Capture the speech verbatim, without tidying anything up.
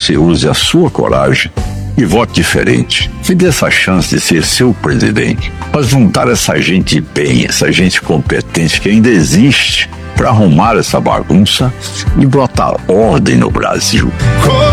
você use a sua coragem e vote diferente. Me dê essa chance de ser seu presidente. Mas juntar essa gente bem, essa gente competente que ainda existe para arrumar essa bagunça e botar ordem no Brasil.